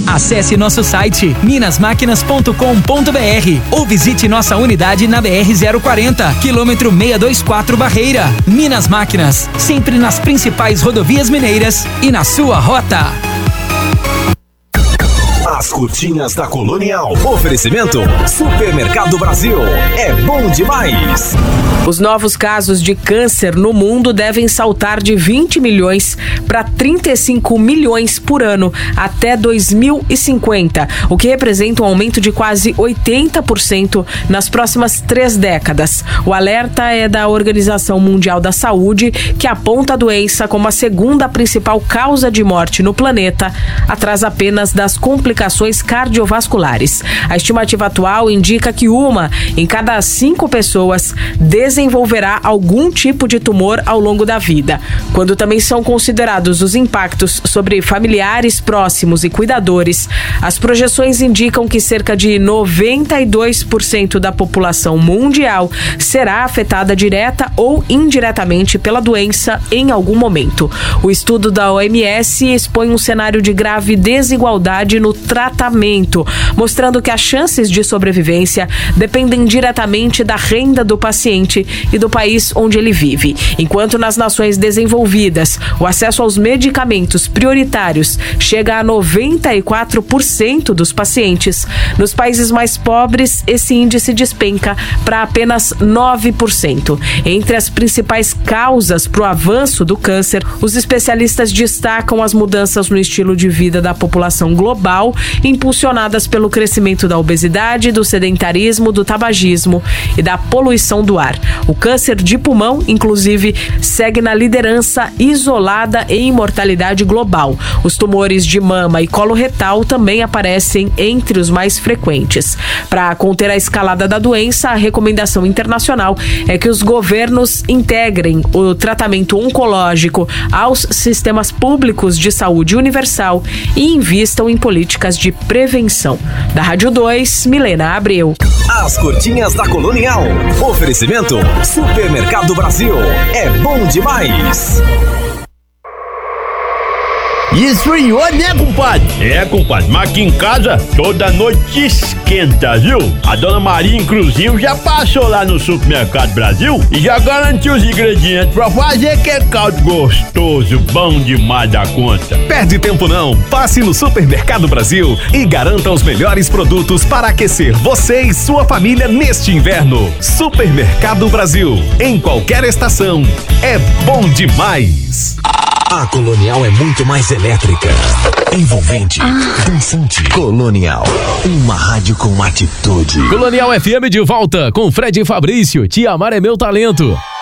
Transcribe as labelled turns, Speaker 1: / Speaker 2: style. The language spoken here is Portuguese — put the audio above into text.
Speaker 1: Acesse nosso site minasmaquinas.com.br ou visite nossa unidade na BR-040, quilômetro 624 Barreira. Minas Máquinas, sempre nas principais rodovias mineiras e na sua rota.
Speaker 2: As curtinhas da Colonial. Oferecimento Supermercado Brasil. É bom demais.
Speaker 3: Os novos casos de câncer no mundo devem saltar de 20 milhões para 35 milhões por ano até 2050, o que representa um aumento de quase 80% nas próximas 3 décadas. O alerta é da Organização Mundial da Saúde, que aponta a doença como a segunda principal causa de morte no planeta, atrás apenas das complicações cardiovasculares. A estimativa atual indica que 1 em cada 5 pessoas desenvolverá algum tipo de tumor ao longo da vida. Quando também são considerados os impactos sobre familiares próximos e cuidadores, as projeções indicam que cerca de 92% da população mundial será afetada direta ou indiretamente pela doença em algum momento. O estudo da OMS expõe um cenário de grave desigualdade no tratamento, mostrando que as chances de sobrevivência dependem diretamente da renda do paciente e do país onde ele vive. Enquanto nas nações desenvolvidas, o acesso aos medicamentos prioritários chega a 94% dos pacientes, nos países mais pobres esse índice despenca para apenas 9%. Entre as principais causas para o avanço do câncer, os especialistas destacam as mudanças no estilo de vida da população global, impulsionadas pelo crescimento da obesidade, do sedentarismo, do tabagismo e da poluição do ar. O câncer de pulmão, inclusive, segue na liderança isolada em mortalidade global. Os tumores de mama e colo retal também aparecem entre os mais frequentes. Para conter a escalada da doença, a recomendação internacional é que os governos integrem o tratamento oncológico aos sistemas públicos de saúde universal e invistam em políticas de prevenção. Da Rádio 2, Milena Abreu.
Speaker 2: As curtinhas da Colonial. Oferecimento Supermercado Brasil. É bom demais.
Speaker 4: Esfriou, né, compadre? É, compadre, mas aqui em casa toda noite esquenta, viu? A dona Maria, inclusive, já passou lá no Supermercado Brasil e já garantiu os ingredientes pra fazer aquele caldo gostoso, bom demais da conta.
Speaker 2: Perde tempo não, passe no Supermercado Brasil e garanta os melhores produtos para aquecer você e sua família neste inverno. Supermercado Brasil, em qualquer estação, é bom demais. A Colonial é muito mais elétrica, envolvente, dançante. Colonial, uma rádio com atitude.
Speaker 5: Colonial FM de volta com Fred e Fabrício. Te amar é meu talento.